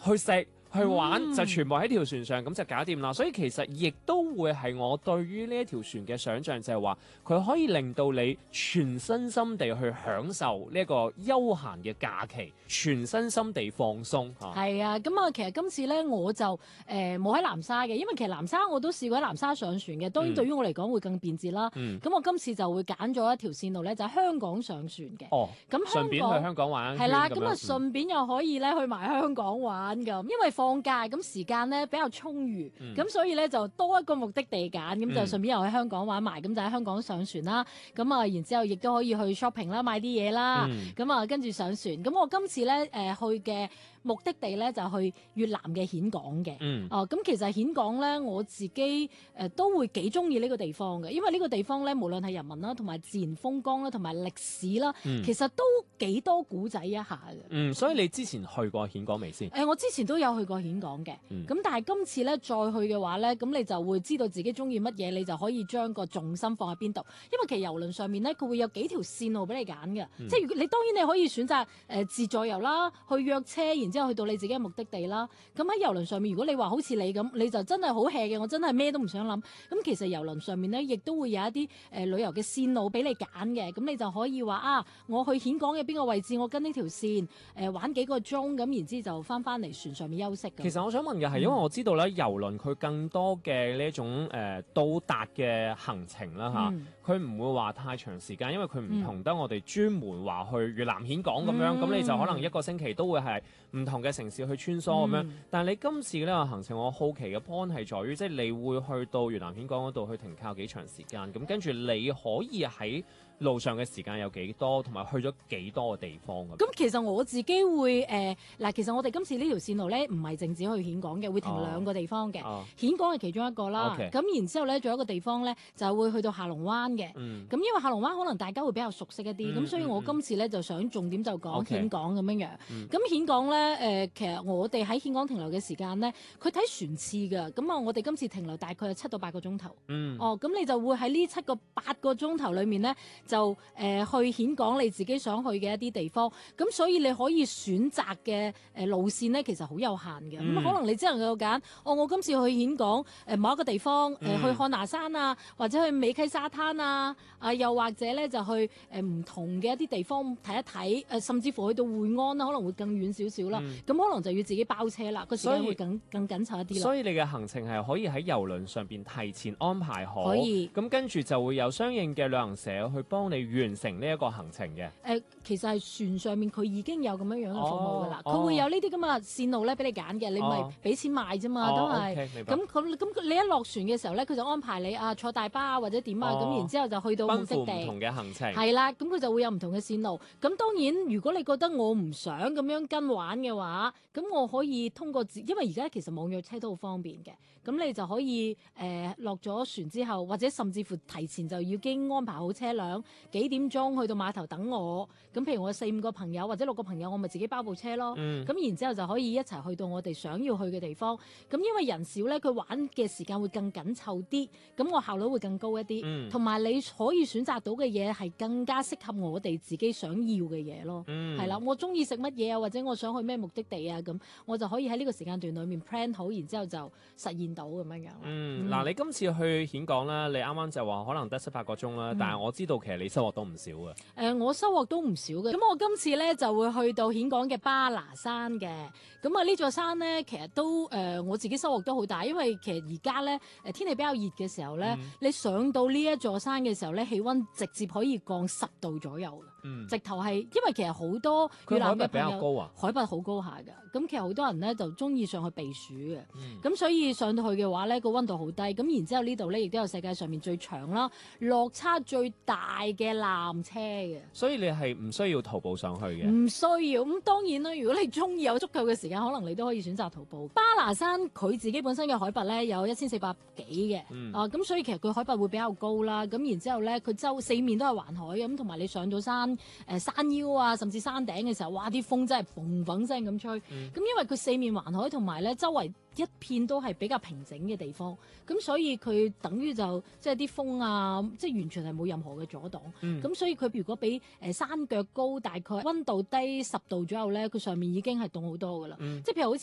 去食。去玩就全部喺條船上，咁就搞掂啦。所以其實亦都會係我對於呢一條船嘅想像，就係話佢可以令到你全身心地去享受呢一個休閒嘅假期，全身心地放鬆嚇。 係啊，咁啊，其實今次咧我就冇喺南沙嘅，因為其實南沙我都試過喺南沙上船嘅。當然對於我嚟講會更便捷啦。咁我今次就會揀咗一條線路咧，就係香港上船嘅。 哦， 咁順便去香港玩係啦， 咁咁啊順便又可以咧去埋香港玩咁，因為放假咁時間咧比較充裕，咁所以咧就多一個目的地揀，咁就順便又喺香港玩埋，咁就喺香港上船啦。咁啊，然之後亦都可以去 shopping 啦，買啲嘢啦。咁啊，跟住上船。咁我今次咧去嘅目的地咧就去越南嘅峴港嘅。咁其實峴港咧我自己都會幾中意呢個地方嘅，因為呢個地方咧無論係人文啦，同埋自然風光啦，同埋歷史啦，其實都幾多古仔一下嘅。 所以你之前去過峴港未先？ 我之前都有去過峴港嘅，咁但係今次咧再去嘅話咧，咁你就會知道自己中意乜嘢，你就可以將個重心放喺邊度。因為其實郵輪上面咧，佢會有幾條線路俾你揀嘅，即係如果你當然你可以選擇自助遊啦，去約車，然之後去到你自己嘅目的地啦。咁喺郵輪上面，如果你話好似你咁，你就真係好 hea 嘅，我真係咩都唔想諗。咁其實郵輪上面咧，亦都會有一啲旅遊嘅線路俾你揀嘅，咁你就可以話啊，我去峴港嘅邊個位置，我跟呢條線玩幾個鐘，咁然之後就翻嚟船上面休息。 其實我想問嘅係，因為我知道咧，郵輪佢更多嘅呢一種到達嘅行程啦嚇，佢唔會話太長時間，因為佢唔同得我哋專門話去越南峴港咁樣，咁你就可能一個星期都會係唔同嘅城市去穿梭咁樣。但係你今次呢個行程，我好奇嘅 point 係在於，即係你會去到越南峴港嗰度去停靠幾長時間，咁跟住你可以喺路上嘅時間有幾多，同埋去咗幾多個地方咁？ 咁其實我自己會嗱，其實我哋今次呢條線路咧，唔係淨止去峴港嘅，會停兩個地方嘅。峴港係其中一個啦。咁然之後咧，仲有一個地方咧，就會去到下龍灣嘅。咁因為下龍灣可能大家會比較熟悉一啲，咁所以我今次咧就想重點就講峴港咁樣樣。咁峴港咧其實我哋喺峴港停留嘅時間咧，佢睇船次㗎。咁啊，我哋今次停留大概係7到8個鐘頭。咁你就會喺呢7個8個鐘頭裡面咧，就去峴港你自己想去嘅一啲地方，咁所以你可以選擇嘅路線咧，其實好有限嘅。咁可能你只能夠揀，我今次去峴港某一個地方，去漢拿山啊，或者去美溪沙灘啊，又或者咧就去唔同嘅一啲地方睇一睇，甚至乎去到會安啦，可能會更遠少少啦。咁可能就要自己包車啦，個時間會更緊湊一啲啦。 所以你嘅行程係可以喺郵輪上邊提前安排好， 可以咁跟住就會有相應嘅旅行社去幫你完成呢一個行程嘅。 其實係船上面佢已經有咁樣樣嘅服務㗎啦，佢會有呢啲咁嘅線路咧俾你揀嘅，你咪俾錢買啫嘛，都係。咁你一落船嘅時候咧，佢就安排你坐大巴啊或者點啊，咁然之後就去到目的地。 奔赴唔同嘅行程。 係啦，咁佢就會有唔同嘅線路。咁當然，如果你覺得我唔想咁樣跟玩嘅話，咁我可以通過因為而家其實網約車都好方便嘅，咁你就可以落咗船之後，或者甚至乎提前就已經安排好車輛，幾點鐘去到碼頭等我。咁譬如我4、5個朋友或者6個朋友，我咪自己包部車咯。咁然之後就可以一齊去到我哋想要去嘅地方。咁因為人少咧，佢玩嘅時間會更緊湊啲，咁我效率會更高一啲。同埋你可以選擇到嘅嘢係更加適合我哋自己想要嘅嘢咯。係啦，我中意食乜嘢啊，或者我想去咩目的地啊，咁我就可以喺呢個時間段裡面 plan 好，然之後就實現到咁樣樣。 嗱，你今次去峴港啦，你啱啱就話可能得7、8個鐘啦，但係我知道其實你收穫都唔少嘅。 我收穫都唔少嘅。咁我今次咧就會去到峴港嘅巴拿山嘅。咁啊呢座山咧，其實都我自己收穫都好大，因為其實而家咧天氣比較熱嘅時候咧，你上到呢一座山嘅時候咧，氣温直接可以降10度左右嘅。直頭係因為其實好多越南嘅朋友海拔比較高啊， 海拔好高下㗎。咁其實好多人咧就中意上去避暑嘅。咁所以上到去嘅話咧，個温度好低。咁然之後呢度咧亦都有世界上面最長啦、落差最大嘅纜車嘅。 所以你係唔需要徒步上去嘅？ 唔需要。咁當然啦，如果你中意有足夠嘅時間，可能你都可以選擇徒步。巴拿山佢自己本身嘅海拔咧有1400幾嘅。咁所以其實佢海拔會比較高啦。咁然之後咧，佢四面都係環海咁，同埋你上到山山腰啊，甚至山頂嘅時候，哇！啲風真係砰砰聲咁吹。咁因為佢四面環海，同埋咧周圍一片都係比較平整嘅地方，咁所以佢等於就即係啲風啊，即係完全係冇任何嘅阻擋。咁所以佢如果比山腳高大概温度低10度左右咧，佢上面已經係凍好多噶啦。即係譬如好似